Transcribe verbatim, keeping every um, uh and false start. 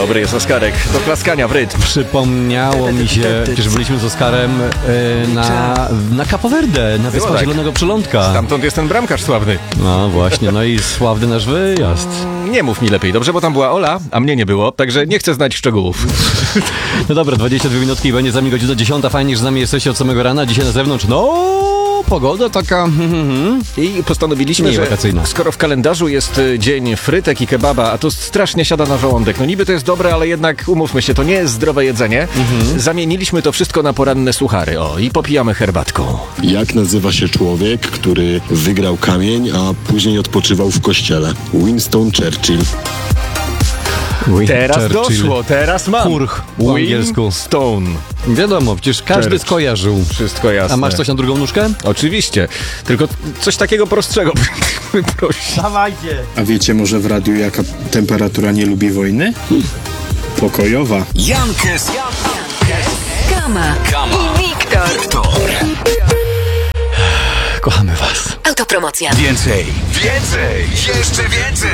Dobry jest Oskarek, do klaskania w rytm. Przypomniało mi się, że byliśmy z Oskarem yy, na, na Capo Verde, na Wyspach tak. Zielonego Przylądka. Stamtąd jest ten bramkarz sławny. No właśnie, no i sławny nasz wyjazd. Nie mów mi lepiej, dobrze, bo tam była Ola, a mnie nie było, także nie chcę znać szczegółów. No dobra, dwadzieścia dwie minutki i będzie za mnie godzina dziesiąta. Fajnie, że z nami jesteście od samego rana. Dzisiaj na zewnątrz, no pogoda taka... I postanowiliśmy, Nie że wakacyjna. skoro w kalendarzu jest y, dzień frytek i kebaba, a to strasznie siada na żołądek. No niby to jest dobre, ale jednak umówmy się, to nie jest zdrowe jedzenie. Mhm. Zamieniliśmy to wszystko na poranne suchary. O, i popijamy herbatką. Jak nazywa się człowiek, który wygrał kamień, a później odpoczywał w kościele? Winston Churchill. Ui, Teraz Churchill. doszło, teraz mam. Kurch po angielsku. Stone. Wiadomo, przecież każdy Church. skojarzył. Wszystko jasne. A masz coś na drugą nóżkę? Oczywiście. Tylko coś takiego prostszego. Prosi. A wiecie może w radiu jaka temperatura nie lubi wojny? Pokojowa. Jankes, Kama, Kama i Wiktor. Wiktor. Kochamy was. Autopromocja. Więcej, więcej, jeszcze więcej.